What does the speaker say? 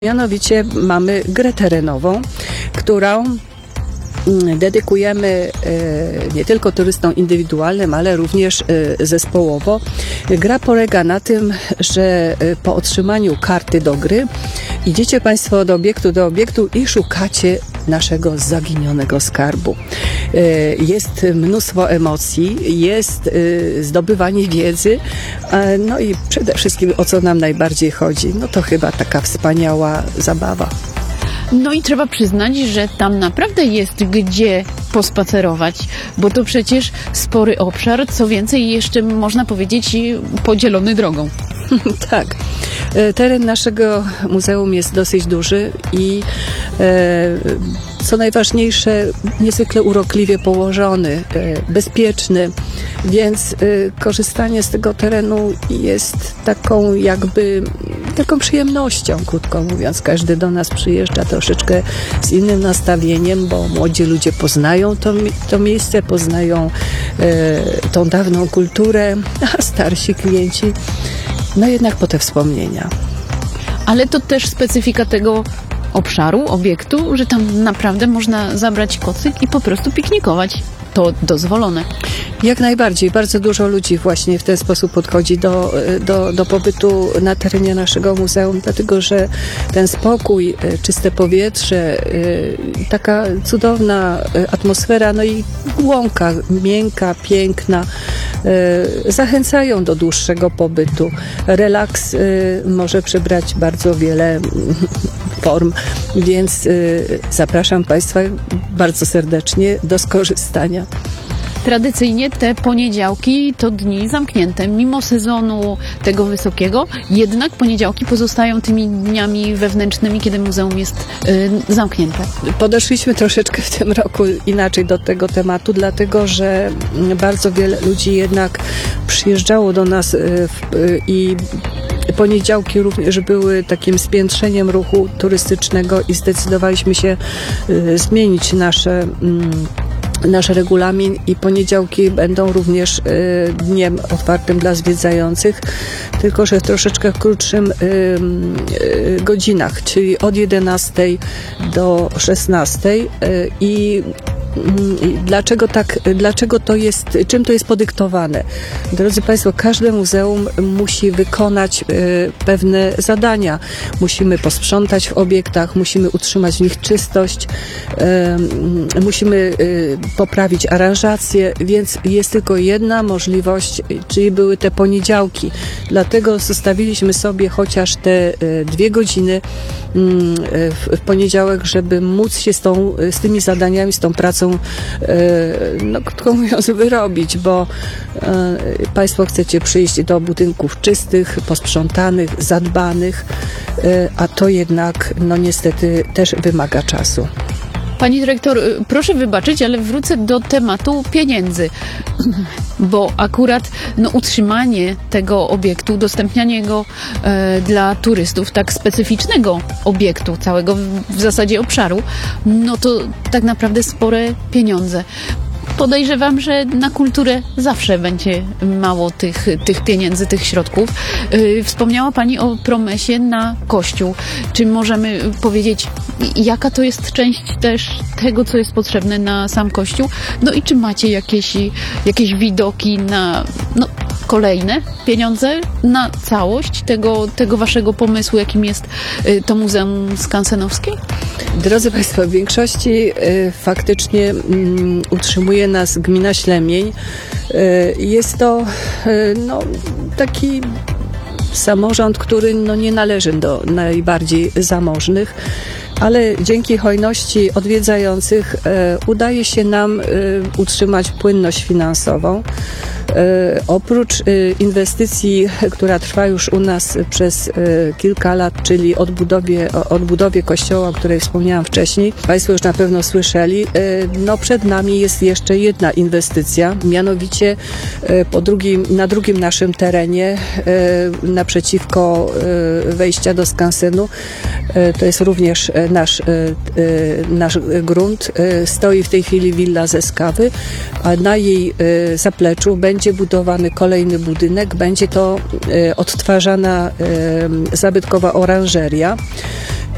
Mianowicie mamy grę terenową, którą dedykujemy nie tylko turystom indywidualnym, ale również zespołowo. Gra polega na tym, że po otrzymaniu karty do gry idziecie Państwo od obiektu do obiektu i szukacie naszego zaginionego skarbu. Jest mnóstwo emocji, jest zdobywanie wiedzy, no i przede wszystkim o co nam najbardziej chodzi, no to chyba taka wspaniała zabawa. No i trzeba przyznać, że tam naprawdę jest gdzie pospacerować, bo to przecież spory obszar, co więcej jeszcze można powiedzieć podzielony drogą. Tak. Teren naszego muzeum jest dosyć duży i co najważniejsze, niezwykle urokliwie położony, bezpieczny, więc korzystanie z tego terenu jest taką przyjemnością, krótko mówiąc. Każdy do nas przyjeżdża troszeczkę z innym nastawieniem, bo młodzi ludzie poznają to miejsce, poznają tą dawną kulturę, a starsi klienci no jednak po te wspomnienia. Ale to też specyfika tego obszaru, obiektu, że tam naprawdę można zabrać kocyk i po prostu piknikować. To dozwolone. Jak najbardziej. Bardzo dużo ludzi właśnie w ten sposób podchodzi do pobytu na terenie naszego muzeum, dlatego że ten spokój, czyste powietrze, taka cudowna atmosfera, no i łąka miękka, piękna, zachęcają do dłuższego pobytu. Relaks może przybrać bardzo wiele form, więc zapraszam Państwa bardzo serdecznie do skorzystania. Tradycyjnie te poniedziałki to dni zamknięte. Mimo sezonu tego wysokiego, jednak poniedziałki pozostają tymi dniami wewnętrznymi, kiedy muzeum jest zamknięte. Podeszliśmy troszeczkę w tym roku inaczej do tego tematu, dlatego że bardzo wiele ludzi jednak przyjeżdżało do nas i poniedziałki również były takim spiętrzeniem ruchu turystycznego i zdecydowaliśmy się zmienić nasz regulamin i poniedziałki będą również dniem otwartym dla zwiedzających, tylko że w troszeczkę krótszym godzinach, czyli od 11 do 16 i dlaczego to jest, czym to jest podyktowane? Drodzy Państwo, każde muzeum musi wykonać pewne zadania. Musimy posprzątać w obiektach, musimy utrzymać w nich czystość, musimy poprawić aranżację, więc jest tylko jedna możliwość, czyli były te poniedziałki. Dlatego zostawiliśmy sobie chociaż te 2 godziny w poniedziałek, żeby móc się z tymi zadaniami, z tą pracą, no krótko mówiąc, wyrobić, bo Państwo chcecie przyjść do budynków czystych, posprzątanych, zadbanych, a to jednak, no niestety, też wymaga czasu. Pani dyrektor, proszę wybaczyć, ale wrócę do tematu pieniędzy, bo akurat utrzymanie tego obiektu, udostępnianie go dla turystów, tak specyficznego obiektu, całego w zasadzie obszaru, no to tak naprawdę spore pieniądze. Podejrzewam, że na kulturę zawsze będzie mało tych pieniędzy, tych środków. Wspomniała Pani o promesie na Kościół. Czy możemy powiedzieć, jaka to jest część też tego, co jest potrzebne na sam Kościół? No i czy macie jakieś widoki na kolejne pieniądze na całość tego Waszego pomysłu, jakim jest to Muzeum Skansenowskie? Drodzy Państwo, w większości faktycznie utrzymuje nas gmina Ślemień. Jest to taki samorząd, który nie należy do najbardziej zamożnych, ale dzięki hojności odwiedzających udaje się nam utrzymać płynność finansową. Oprócz inwestycji, która trwa już u nas przez kilka lat, czyli odbudowie kościoła, o której wspomniałam wcześniej, Państwo już na pewno słyszeli, przed nami jest jeszcze jedna inwestycja, mianowicie na drugim naszym terenie, naprzeciwko wejścia do skansenu, to jest również nasz grunt, stoi w tej chwili willa ze Skawy, a na jej zapleczu będzie budowany kolejny budynek, będzie to odtwarzana zabytkowa oranżeria.